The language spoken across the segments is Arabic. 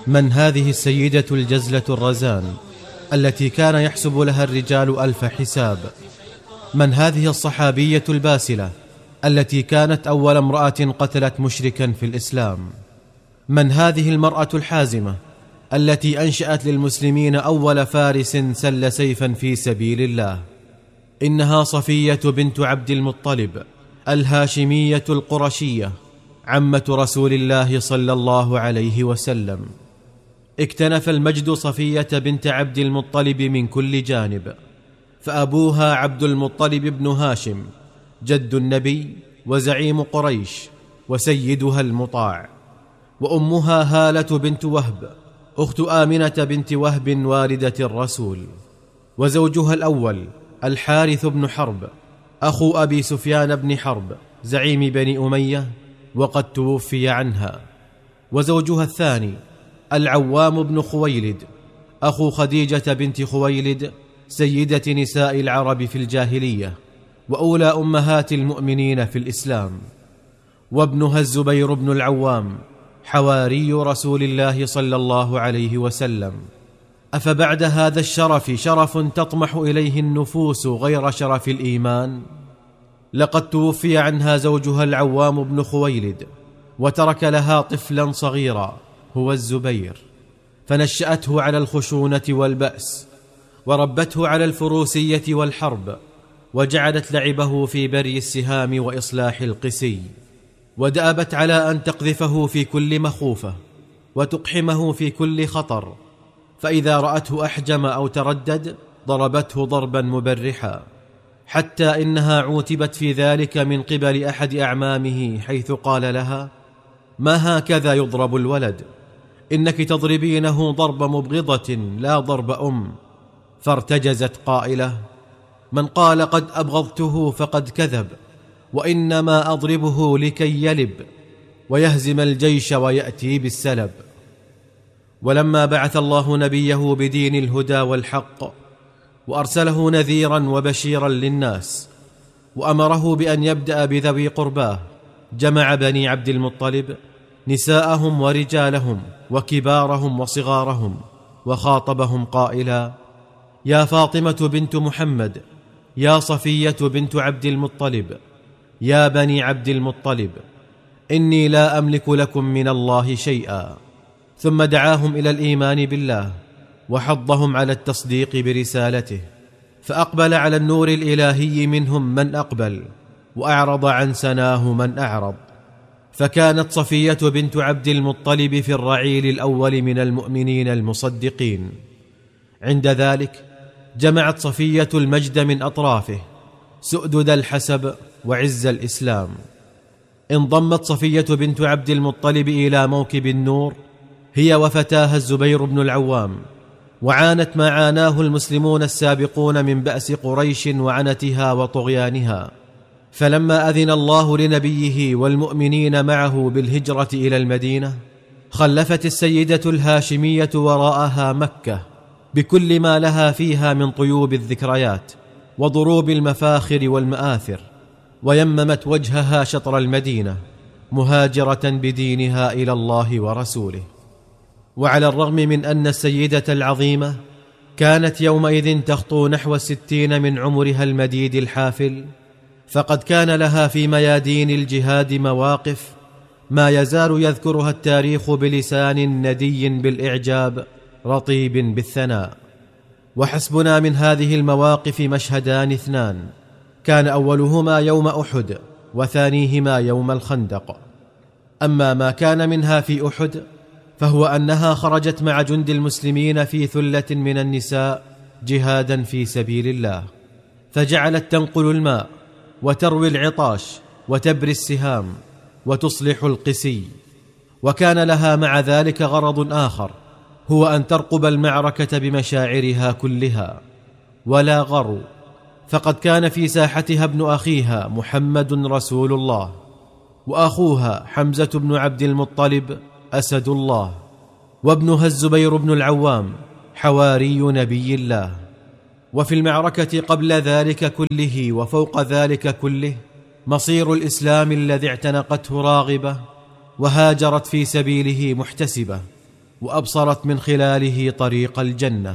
من هذه السيدة الجزلة الرزان التي كان يحسب لها الرجال 1000 حساب؟ من هذه الصحابية الباسلة التي كانت أول امرأة قتلت مشركا في الإسلام؟ من هذه المرأة الحازمة التي أنشأت للمسلمين أول فارس سل سيفا في سبيل الله؟ إنها صفية بنت عبد المطلب الهاشمية القرشية، عمة رسول الله صلى الله عليه وسلم. اكتنف المجد صفية بنت عبد المطلب من كل جانب، فأبوها عبد المطلب بن هاشم جد النبي وزعيم قريش وسيدها المطاع، وأمها هالة بنت وهب أخت آمنة بنت وهب والدة الرسول، وزوجها الأول الحارث بن حرب أخو أبي سفيان بن حرب زعيم بني أمية وقد توفي عنها، وزوجها الثاني العوام بن خويلد أخو خديجة بنت خويلد سيدة نساء العرب في الجاهلية وأولى أمهات المؤمنين في الإسلام، وابنها الزبير بن العوام حواري رسول الله صلى الله عليه وسلم. أفبعد هذا الشرف شرف تطمح إليه النفوس غير شرف الإيمان؟ لقد توفي عنها زوجها العوام بن خويلد وترك لها طفلا صغيرا هو الزبير، فنشأته على الخشونة والبأس، وربته على الفروسية والحرب، وجعلت لعبه في بري السهام وإصلاح القسي، ودأبت على أن تقذفه في كل مخوفة وتقحمه في كل خطر، فإذا رأته أحجم أو تردد ضربته ضربا مبرحا، حتى إنها عوتبت في ذلك من قبل أحد أعمامه حيث قال لها: ما هكذا يضرب الولد، إنك تضربينه ضرب مبغضة لا ضرب فارتجزت قائلة: من قال قد أبغضته فقد كذب، وإنما أضربه لكي يلب ويهزم الجيش ويأتي بالسلب. ولما بعث الله نبيه بدين الهدى والحق وأرسله نذيرا وبشيرا للناس، وأمره بأن يبدأ بذوي قرباه، جمع بني عبد المطلب نساءهم ورجالهم وكبارهم وصغارهم، وخاطبهم قائلا: يا فاطمة بنت محمد، يا صفية بنت عبد المطلب، يا بني عبد المطلب، إني لا أملك لكم من الله شيئا. ثم دعاهم إلى الإيمان بالله وحضهم على التصديق برسالته، فأقبل على النور الإلهي منهم من أقبل، وأعرض عن سناه من أعرض. فكانت صفية بنت عبد المطلب في الرعيل الأول من المؤمنين المصدقين. عند ذلك جمعت صفية المجد من أطرافه، سؤدد الحسب وعز الإسلام. انضمت صفية بنت عبد المطلب إلى موكب النور هي وفتاها الزبير بن العوام، وعانت ما عاناه المسلمون السابقون من بأس قريش وعنتها وطغيانها. فلما أذن الله لنبيه والمؤمنين معه بالهجرة إلى المدينة، خلفت السيدة الهاشمية وراءها مكة بكل ما لها فيها من طيوب الذكريات وضروب المفاخر والمآثر، ويممت وجهها شطر المدينة مهاجرة بدينها إلى الله ورسوله. وعلى الرغم من أن السيدة العظيمة كانت يومئذ تخطو نحو 60 من عمرها المديد الحافل، فقد كان لها في ميادين الجهاد مواقف ما يزال يذكرها التاريخ بلسان ندي بالإعجاب رطيب بالثناء. وحسبنا من هذه المواقف مشهدان 2، كان أولهما يوم أحد وثانيهما يوم الخندق. أما ما كان منها في أحد فهو أنها خرجت مع جند المسلمين في ثلة من النساء جهادا في سبيل الله، فجعلت تنقل الماء وتروي العطاش وتبري السهام وتصلح القسي. وكان لها مع ذلك غرض آخر، هو أن ترقب المعركة بمشاعرها كلها ولا غرو، فقد كان في ساحتها ابن أخيها محمد رسول الله، وأخوها حمزة بن عبد المطلب أسد الله، وابنها الزبير بن العوام حواري نبي الله. وفي المعركة قبل ذلك كله وفوق ذلك كله مصير الإسلام الذي اعتنقته راغبة وهاجرت في سبيله محتسبة، وأبصرت من خلاله طريق الجنة.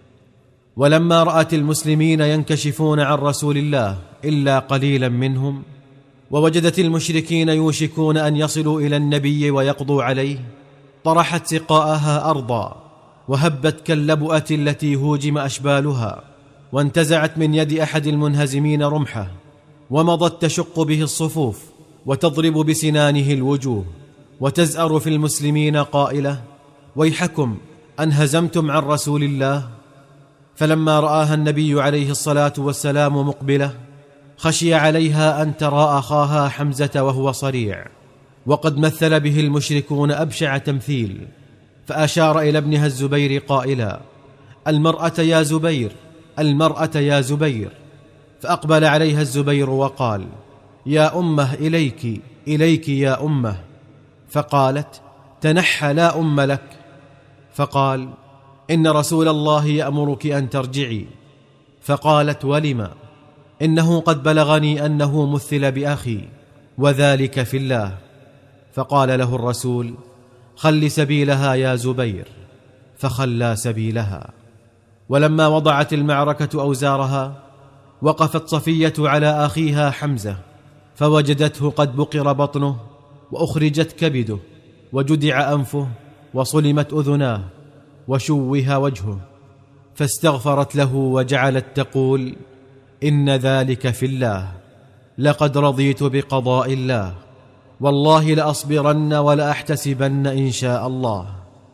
ولما رأت المسلمين ينكشفون عن رسول الله إلا قليلا منهم، ووجدت المشركين يوشكون أن يصلوا إلى النبي ويقضوا عليه، طرحت سقاءها أرضا، وهبت كاللبؤة التي هوجم أشبالها، وانتزعت من يد أحد المنهزمين رمحه، ومضت تشق به الصفوف وتضرب بسنانه الوجوه، وتزأر في المسلمين قائلة: ويحكم أنهزمتم عن رسول الله؟ فلما رآها النبي عليه الصلاة والسلام مقبلة، خشي عليها أن ترى أخاها حمزة وهو صريع، وقد مثل به المشركون أبشع تمثيل، فأشار إلى ابنها الزبير قائلا: المرأة يا زبير، المرأة يا زبير. فأقبل عليها الزبير وقال: يا أمه، إليك إليك يا أمه. فقالت: تنحى، لا أم لك. فقال: إن رسول الله يأمرك أن ترجعي. فقالت: ولم؟ إنه قد بلغني أنه مثل بأخي، وذلك في الله. فقال له الرسول: خل سبيلها يا زبير. فخلى سبيلها. ولما وضعت المعركة أوزارها، وقفت صفية على أخيها حمزة، فوجدته قد بقر بطنه، وأخرجت كبده، وجدع أنفه، وصلمت أذناه، وشوه وجهه، فاستغفرت له وجعلت تقول: إن ذلك في الله، لقد رضيت بقضاء الله، والله لأصبرن ولأحتسبن إن شاء الله.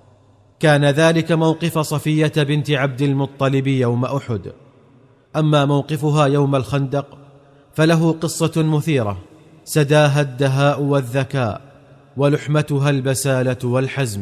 كان ذلك موقف صفية بنت عبد المطلب يوم أحد. أما موقفها يوم الخندق فله قصة مثيرة سداها الدهاء والذكاء، ولحمتها البسالة والحزم.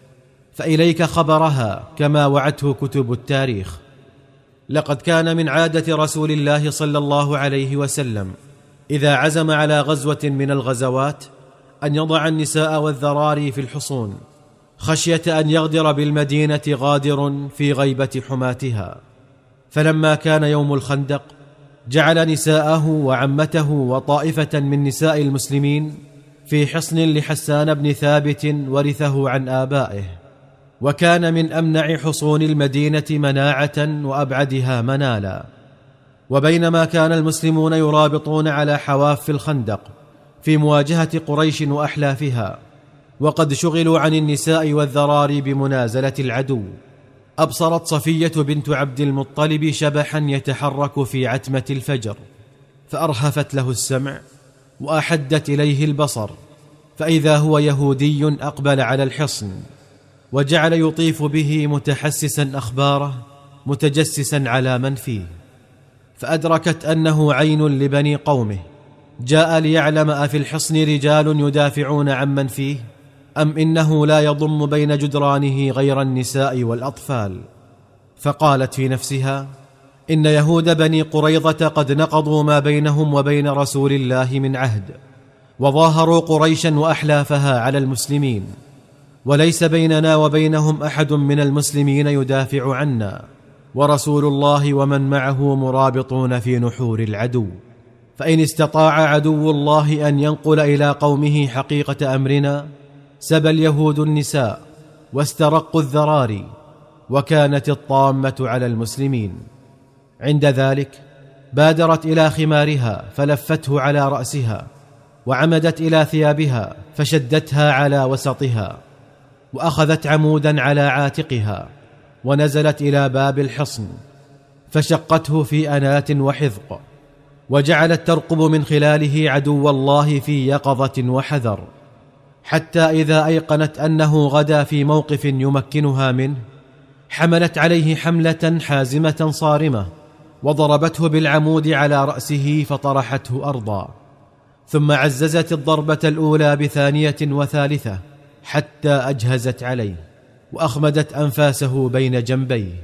فإليك خبرها كما وعته كتب التاريخ. لقد كان من عادة رسول الله صلى الله عليه وسلم إذا عزم على غزوة من الغزوات أن يضع النساء والذراري في الحصون، خشية أن يغدر بالمدينة غادر في غيبة حماتها. فلما كان يوم الخندق جعل نساءه وعمته وطائفة من نساء المسلمين في حصن لحسان بن ثابت ورثه عن آبائه، وكان من أمنع حصون المدينة مناعة وأبعدها منالا. وبينما كان المسلمون يرابطون على حواف الخندق في مواجهة قريش وأحلافها، وقد شغلوا عن النساء والذراري بمنازلة العدو، أبصرت صفية بنت عبد المطلب شبحا يتحرك في عتمة الفجر، فأرهفت له السمع وأحدت إليه البصر، فإذا هو يهودي أقبل على الحصن، وجعل يطيف به متحسسا أخباره، متجسسا على من فيه. فأدركت أنه عين لبني قومه، جاء ليعلم أفي الحصن رجال يدافعون عن من فيه، أم إنه لا يضم بين جدرانه غير النساء والأطفال. فقالت في نفسها: إن يهود بني قريظة قد نقضوا ما بينهم وبين رسول الله من عهد، وظاهروا قريشا وأحلافها على المسلمين، وليس بيننا وبينهم أحد من المسلمين يدافع عنا، ورسول الله ومن معه مرابطون في نحور العدو. فإن استطاع عدو الله أن ينقل إلى قومه حقيقة أمرنا، سبى اليهود النساء واسترقوا الذراري، وكانت الطامة على المسلمين. عند ذلك بادرت إلى خمارها فلفته على رأسها، وعمدت إلى ثيابها فشدتها على وسطها، وأخذت عمودا على عاتقها، ونزلت إلى باب الحصن فشقته في أنات وحذق، وجعلت ترقب من خلاله عدو الله في يقظة وحذر، حتى إذا أيقنت أنه غدا في موقف يمكنها منه، حملت عليه حملة حازمة صارمة، وضربته بالعمود على رأسه فطرحته أرضا، ثم عززت الضربة الأولى بثانية وثالثة حتى أجهزت عليه، وأخمدت أنفاسه بين جنبيه،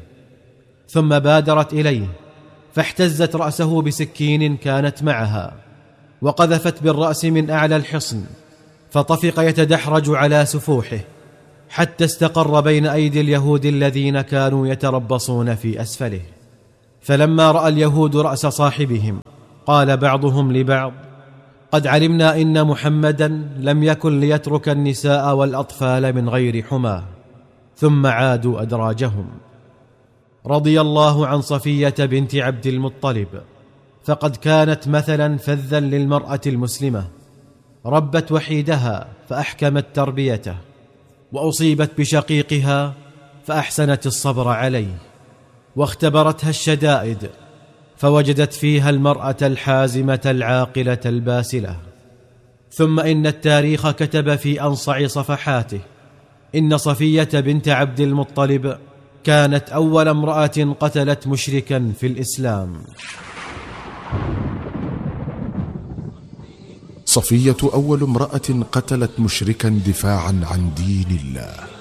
ثم بادرت إليه فاحتزت رأسه بسكين كانت معها، وقذفت بالرأس من أعلى الحصن، فطفق يتدحرج على سفوحه حتى استقر بين أيدي اليهود الذين كانوا يتربصون في أسفله. فلما رأى اليهود رأس صاحبهم قال بعضهم لبعض: قد علمنا إن محمدا لم يكن ليترك النساء والأطفال من غير حماه، ثم عادوا أدراجهم. رضي الله عن صفية بنت عبد المطلب، فقد كانت مثلا فذا للمرأة المسلمة، ربت وحيدها فأحكمت تربيته، وأصيبت بشقيقها فأحسنت الصبر عليه، واختبرتها الشدائد فوجدت فيها المرأة الحازمة العاقلة الباسلة. ثم إن التاريخ كتب في أنصع صفحاته إن صفية بنت عبد المطلب كانت أول امرأة قتلت مشركا في الإسلام. صفية أول امرأة قتلت مشركا دفاعا عن دين الله.